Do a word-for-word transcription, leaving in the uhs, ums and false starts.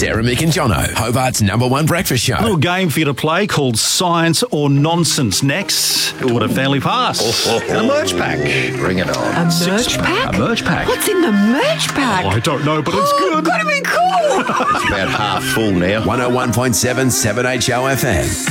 Sarah, Mick and Jono, Hobart's number one breakfast show. A little game for you to play called Science or Nonsense next. What a family pass. Oh, oh, oh. And a merch pack. Bring it on. A Six merch pack? A merch pack. What's in the merch pack? Oh, I don't know, but it's Oh, good. gotta be cool. It's about half full now. one oh one point seven seven H O F M.